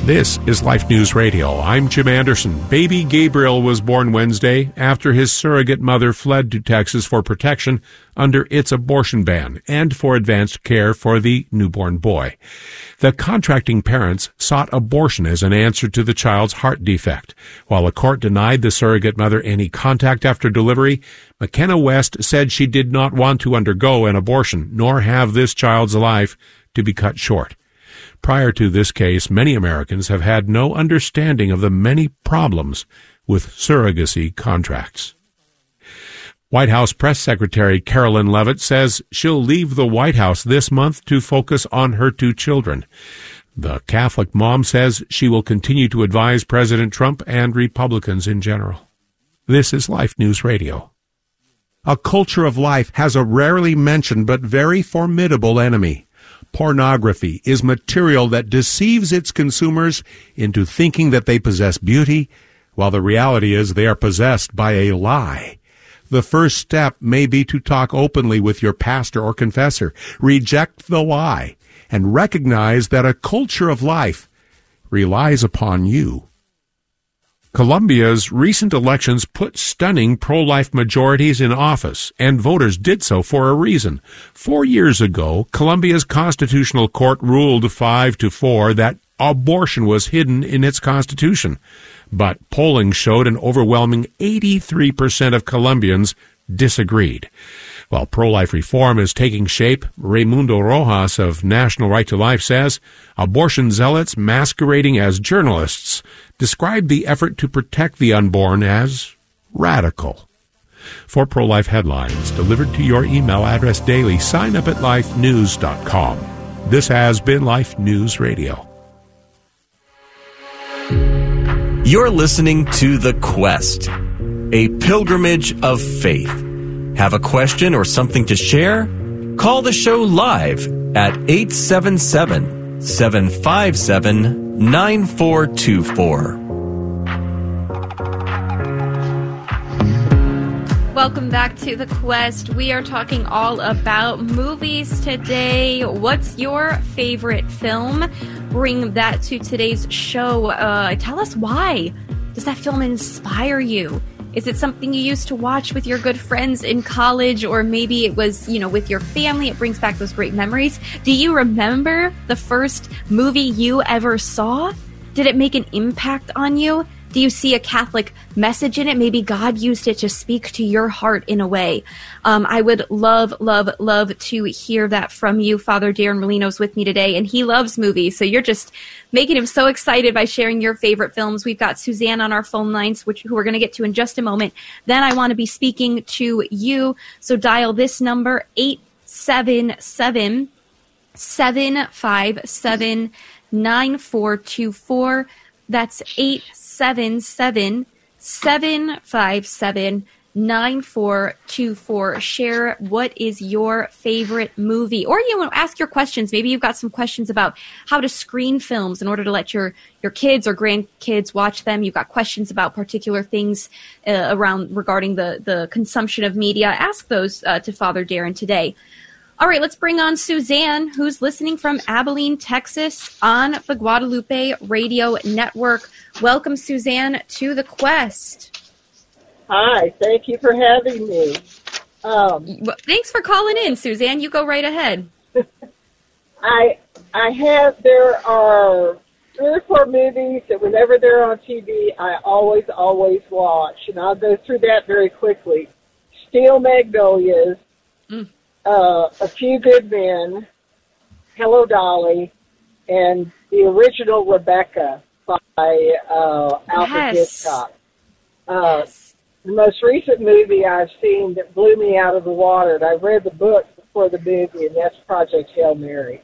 This is Life News Radio. I'm Jim Anderson. Baby Gabriel was born Wednesday after his surrogate mother fled to Texas for protection under its abortion ban and for advanced care for the newborn boy. The contracting parents sought abortion as an answer to the child's heart defect. While a court denied the surrogate mother any contact after delivery, McKenna West said she did not want to undergo an abortion, nor have this child's life to be cut short. Prior to this case, many Americans have had no understanding of the many problems with surrogacy contracts. White House Press Secretary Carolyn Leavitt says she'll leave the White House this month to focus on her two children. The Catholic mom says she will continue to advise President Trump and Republicans in general. This is Life News Radio. A culture of life has a rarely mentioned but very formidable enemy. Pornography is material that deceives its consumers into thinking that they possess beauty, while the reality is they are possessed by a lie. The first step may be to talk openly with your pastor or confessor, reject the lie, and recognize that a culture of life relies upon you. Colombia's recent elections put stunning pro-life majorities in office, and voters did so for a reason. 4 years ago, Colombia's constitutional court ruled 5-4 that abortion was hidden in its constitution. But polling showed an overwhelming 83% of Colombians disagreed. While pro-life reform is taking shape, Raimundo Rojas of National Right to Life says abortion zealots masquerading as journalists describe the effort to protect the unborn as radical. For pro-life headlines delivered to your email address daily, sign up at lifenews.com. This has been Life News Radio. You're listening to The Quest, a pilgrimage of faith. Have a question or something to share? Call the show live at 877-757-9424. Welcome back to The Quest. We are talking all about movies today. What's your favorite film? Bring that to today's show. Tell us why. Does that film inspire you? Is it something you used to watch with your good friends in college, or maybe it was, with your family? It brings back those great memories. Do you remember the first movie you ever saw? Did it make an impact on you? Do you see a Catholic message in it? Maybe God used it to speak to your heart in a way. I would love, love, love to hear that from you. Father Darren Molino's with me today, and he loves movies. So you're just making him so excited by sharing your favorite films. We've got Suzanne on our phone lines, who we're going to get to in just a moment. Then I want to be speaking to you. So dial this number, 877-757-9424. That's 877-757-9424. Share what is your favorite movie. Or you want to ask your questions. Maybe you've got some questions about how to screen films in order to let your kids or grandkids watch them. You've got questions about particular things regarding the consumption of media. Ask those to Father Darren today. All right, let's bring on Suzanne, who's listening from Abilene, Texas, on the Guadalupe Radio Network. Welcome, Suzanne, to The Quest. Hi, thank you for having me. Thanks for calling in, Suzanne. You go right ahead. There are 3 or 4 movies that whenever they're on TV, I always watch, and I'll go through that very quickly. Steel Magnolias. A Few Good Men, Hello Dolly, and the original Rebecca by Alfred Hitchcock. The most recent movie I've seen that blew me out of the water, and I read the book before the movie, and that's Project Hail Mary.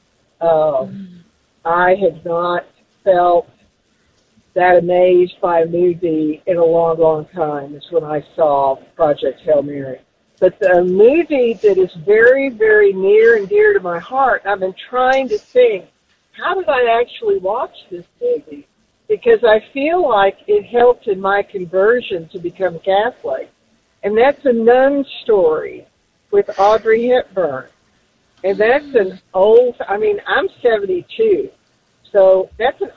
I had not felt that amazed by a movie in a long, long time is when I saw Project Hail Mary. But the movie that is very, very near and dear to my heart, I've been trying to think, how did I actually watch this movie? Because I feel like it helped in my conversion to become Catholic. And that's A Nun Story with Audrey Hepburn. And that's an old, I'm 72. So that's an